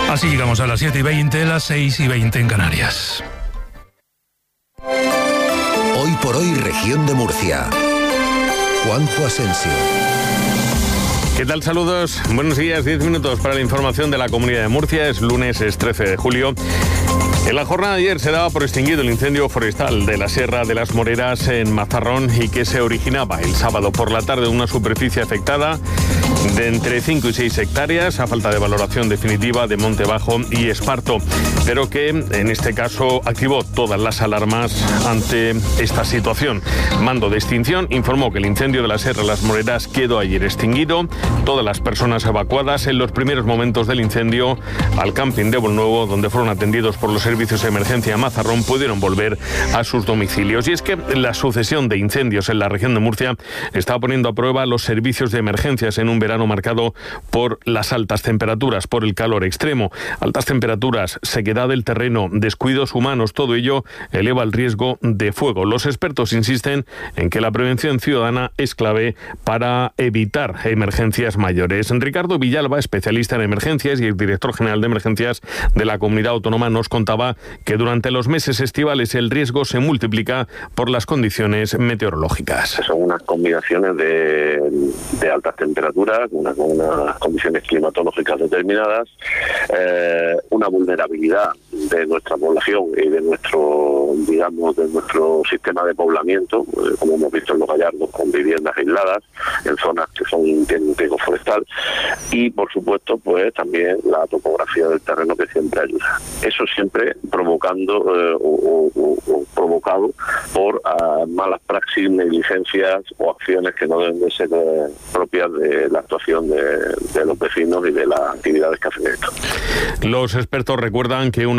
Así llegamos a las 7:20, las 6:20 en Canarias. Hoy por hoy, Región de Murcia. Juanjo Asensio. ¿Qué tal? Saludos. Buenos días. 10 minutos para la información de la Comunidad de Murcia. Es lunes, es 13 de julio. En la jornada de ayer se daba por extinguido el incendio forestal de la Sierra de las Moreras en Mazarrón y que se originaba el sábado por la tarde en una superficie afectada de entre 5 y 6 hectáreas, a falta de valoración definitiva de Monte Bajo y Esparto, pero que en este caso activó todas las alarmas ante esta situación. Mando de Extinción informó que el incendio de la Sierra de las Moreras quedó ayer extinguido. Todas las personas evacuadas en los primeros momentos del incendio al camping de Bolnuevo, donde fueron atendidos por los servicios de emergencia de Mazarrón, pudieron volver a sus domicilios. Y es que la sucesión de incendios en la región de Murcia está poniendo a prueba los servicios de emergencias en un verano marcado por las altas temperaturas, por el calor extremo. Altas temperaturas, sequedad del terreno, descuidos humanos, todo ello eleva el riesgo de fuego. Los expertos insisten en que la prevención ciudadana es clave para evitar emergencias mayores. Ricardo Villalba, especialista en emergencias y el director general de emergencias de la Comunidad Autónoma, nos contaba que durante los meses estivales el riesgo se multiplica por las condiciones meteorológicas. Son unas combinaciones de altas temperaturas, unas condiciones climatológicas determinadas, una vulnerabilidad de nuestra población y de nuestro sistema de poblamiento, como hemos visto en Los Gallardos, con viviendas aisladas en zonas que tienen un riesgo forestal, y por supuesto pues también la topografía del terreno, que siempre ayuda. Eso siempre provocado por malas praxis, negligencias o acciones que no deben de ser propias de la actuación de los vecinos y de las actividades que hacen esto. Los expertos recuerdan que